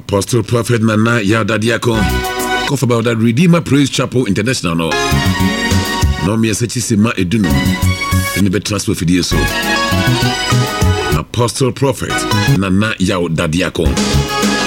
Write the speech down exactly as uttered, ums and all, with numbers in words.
Apostle Prophet Nana Yadadiako. Cough about that Redeemer Praise Chapel International. No, no me sema eduno. Any be transfer for the so. Apostle Prophet Nana Yadadiako.